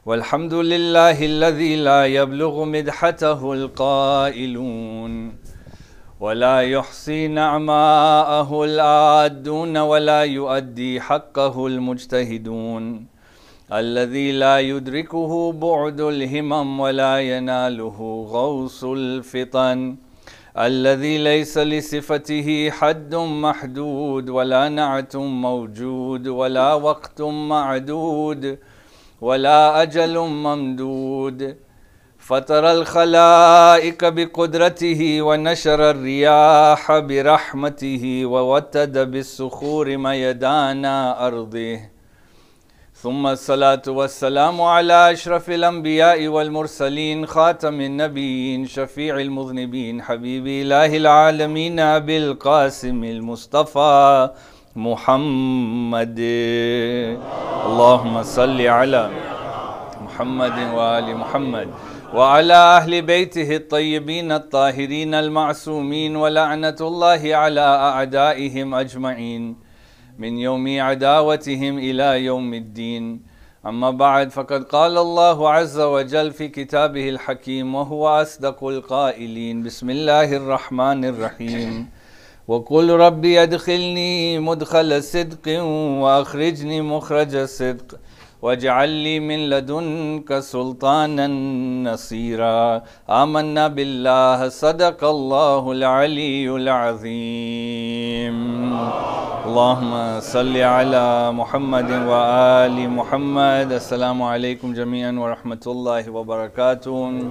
والحمد لله الذي لا يبلغ مدحته القائلون ولا يحصي نعماءه العادون ولا يؤدي حقه المجتهدون الذي لا يدركه بعد الهمم ولا يناله غوص الفطن الذي ليس لصفته حد محدود ولا نعت موجود ولا وقت معدود ولا أجل ممدود فطر الخلائق بقدرته ونشر الرياح برحمته ووتد بالصخور ميدان أرضه ثم الصلاة والسلام على أشرف الأنبياء والمرسلين خاتم النبيين شفيع المذنبين حبيب إله العالمين أبي القاسم المصطفى محمد اللهم صل على محمد وآل محمد وعلى أهل بيته الطيبين الطاهرين المعصومين ولعنة الله على أعدائهم أجمعين من يوم عداوتهم إلى يوم الدين أما بعد فقد قال الله عز وجل في كتابه الحكيم وهو أصدق القائلين بسم الله الرحمن الرحيم وقل ربي أدخلني مدخل صدق وأخرجني مخرج صدق واجعل لي من لدنك سلطانا نصيرا آمنا بالله صدق الله العلي العظيم اللهم صل على محمد وآل محمد السلام عليكم جميعا ورحمة الله وبركاته.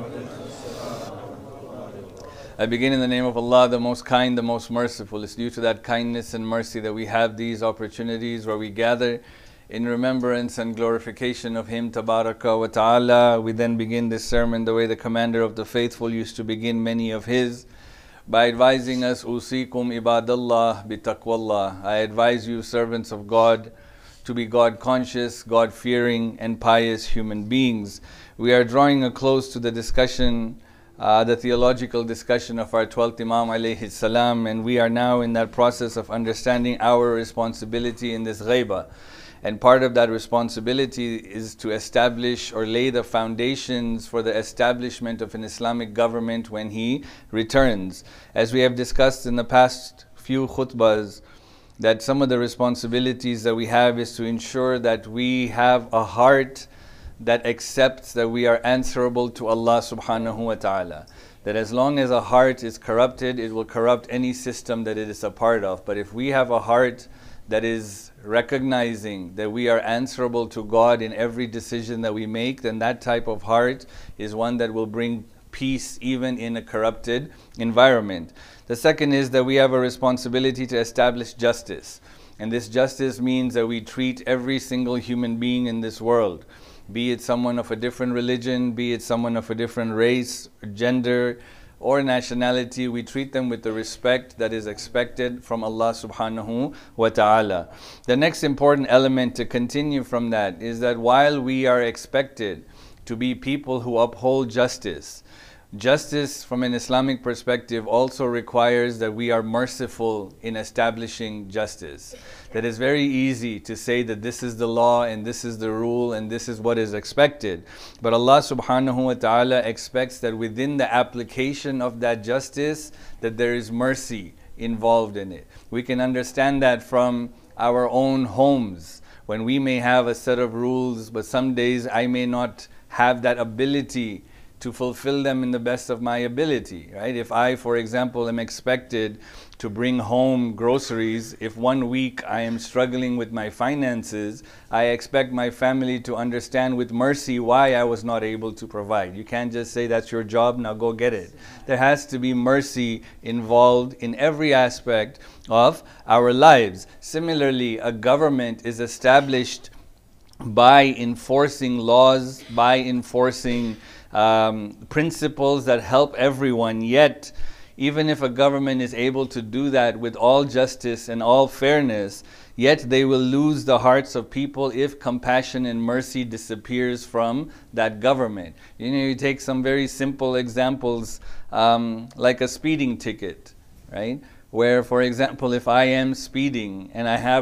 I begin in the name of Allah, the most kind, the most merciful. It's due to that kindness and mercy that we have these opportunities where we gather in remembrance and glorification of Him, Tabaraka wa Ta'ala. We then begin this sermon the way the Commander of the Faithful used to begin many of his, by advising us, Usikum ibadallah bitaqwallah. I advise you, servants of God, to be God conscious, God fearing and pious human beings. We are drawing a close to the discussion, the theological discussion of our 12th Imam alayhi salam, and we are now in that process of understanding our responsibility in this ghaibah. And part of that responsibility is to establish or lay the foundations for the establishment of an Islamic government when he returns. As we have discussed in the past few khutbahs, that some of the responsibilities that we have is to ensure that we have a heart that accepts that we are answerable to Allah subhanahu wa ta'ala. That as long as a heart is corrupted, it will corrupt any system that it is a part of. But if we have a heart that is recognizing that we are answerable to God in every decision that we make, then that type of heart is one that will bring peace even in a corrupted environment. The second is that we have a responsibility to establish justice. And this justice means that we treat every single human being in this world, be it someone of a different religion, be it someone of a different race, gender, or nationality, we treat them with the respect that is expected from Allah subhanahu wa ta'ala. The next important element to continue from that is that while we are expected to be people who uphold justice, justice from an Islamic perspective also requires that we are merciful in establishing justice. That is very easy to say that this is the law and this is the rule and this is what is expected. But Allah subhanahu wa ta'ala expects that within the application of that justice, that there is mercy involved in it. We can understand that from our own homes, when we may have a set of rules, but some days I may not have that ability to fulfill them in the best of my ability, right? If I, for example, am expected to bring home groceries, if 1 week I am struggling with my finances, I expect my family to understand with mercy why I was not able to provide. You can't just say that's your job, now go get it. There has to be mercy involved in every aspect of our lives. Similarly, a government is established by enforcing laws, by enforcing principles that help everyone. Yet, even if a government is able to do that with all justice and all fairness, yet they will lose the hearts of people if compassion and mercy disappears from that government. You take some very simple examples, like a speeding ticket, right? Where, for example, if I am speeding and I have